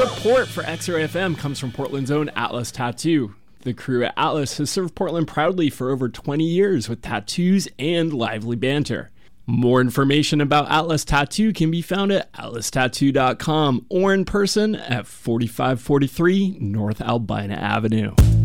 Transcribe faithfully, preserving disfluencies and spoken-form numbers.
Support for X R F M comes from Portland's own Atlas Tattoo. The crew at Atlas has served Portland proudly for over twenty years with tattoos and lively banter. More information about Atlas Tattoo can be found at atlas tattoo dot com or in person at forty-five forty-three North Albina Avenue.